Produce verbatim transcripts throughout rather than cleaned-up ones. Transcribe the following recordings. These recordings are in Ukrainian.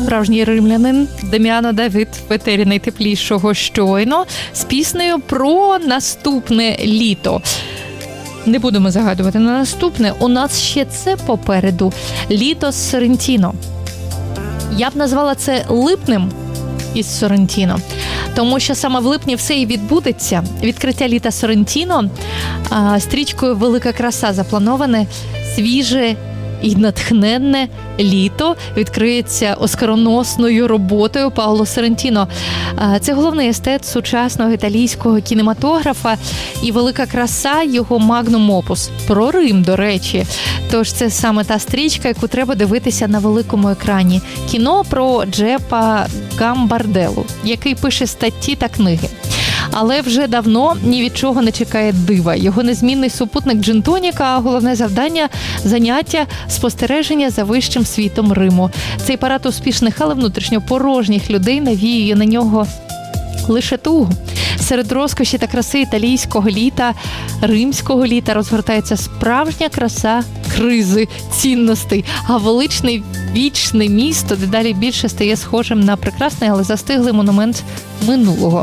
справжній римлянин Дем'яно Давид в етері найтеплішого щойно з піснею про наступне літо. Не будемо загадувати на наступне. У нас ще це попереду. Літо з Соррентіно. Я б назвала це липнем із Соррентіно, тому що саме в липні все і відбудеться. Відкриття літа Соррентіно, стрічкою «Велика краса» заплановане свіже і натхненне літо відкриється оскароносною роботою Паоло Соррентіно. Це головний естет сучасного італійського кінематографа і велика краса його магнум опус. Про Рим, до речі. Тож це саме та стрічка, яку треба дивитися на великому екрані. Кіно про Джепа Гамбарделу, який пише статті та книги. Але вже давно ні від чого не чекає дива. Його незмінний супутник джин-тоніка, а головне завдання – заняття спостереження за вищим світом Риму. Цей парад успішних, але внутрішньо порожніх людей навіює на нього лише тугу. Серед розкоші та краси італійського літа, римського літа розгортається справжня краса кризи цінностей, а величне вічне місто дедалі більше стає схожим на прекрасний, але застиглий монумент минулого.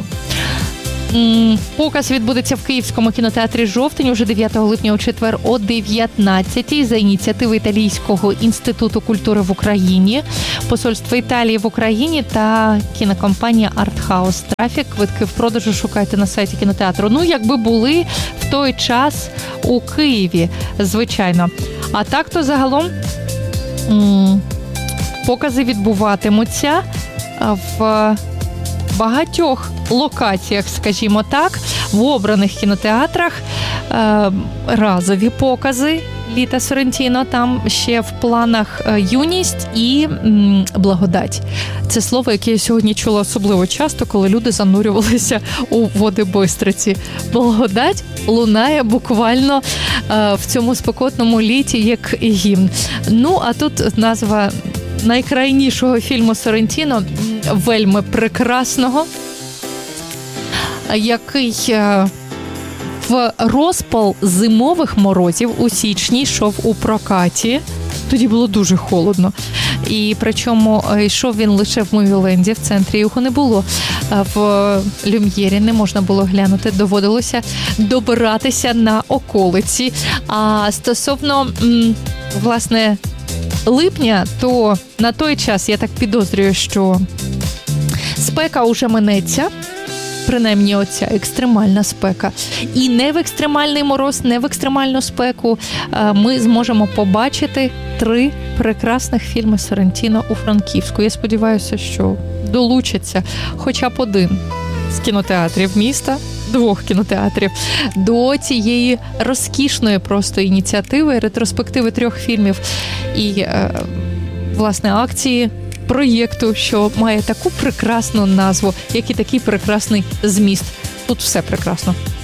Показ відбудеться в Київському кінотеатрі «Жовтень» уже дев'ятого липня у четвер о дев'ятнадцятій за ініціативи Італійського інституту культури в Україні, Посольства Італії в Україні та кінокомпанія «Артхаус Трафік». Квитки в продажу шукайте на сайті кінотеатру. Ну, якби були в той час у Києві, звичайно. А так-то загалом м- покази відбуватимуться в багатьох локаціях, скажімо так, в обраних кінотеатрах, е, разові покази літа Соррентіно, там ще в планах юність і м, благодать. Це слово, яке я сьогодні чула особливо часто, коли люди занурювалися у води Бистриці. Благодать лунає буквально е, в цьому спекотному літі, як гімн. Ну, а тут назва найкрайнішого фільму Соррентіно, вельми прекрасного, який в розпал зимових морозів у січні йшов у прокаті. Тоді було дуже холодно. І причому йшов він лише в Мувіленді, в центрі його не було. В Люм'єрі не можна було глянути, доводилося добиратися на околиці. А стосовно, власне, липня, то на той час, я так підозрюю, що спека уже минеться, принаймні оця екстремальна спека. І не в екстремальний мороз, не в екстремальну спеку ми зможемо побачити три прекрасних фільми Соррентіно у Франківську. Я сподіваюся, що долучаться хоча б один з кінотеатрів міста, двох кінотеатрів, до цієї розкішної просто ініціативи, ретроспективи трьох фільмів і, власне, акції проєкту, що має таку прекрасну назву, як і такий прекрасний зміст. Тут все прекрасно.